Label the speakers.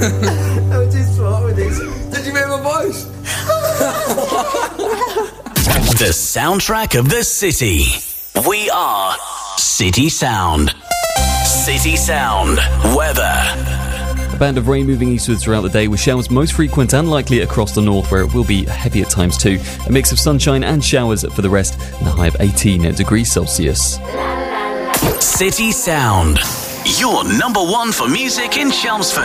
Speaker 1: I'm too smart with this. Did you hear my voice?
Speaker 2: The soundtrack of the city. We are City Sound. City Sound. Weather.
Speaker 3: A band of rain moving eastwards throughout the day, with showers most frequent and likely across the north, where it will be heavy at times too. A mix of sunshine and showers for the rest, and a high of 18 degrees Celsius.
Speaker 2: City Sound. Your number one for music in Chelmsford.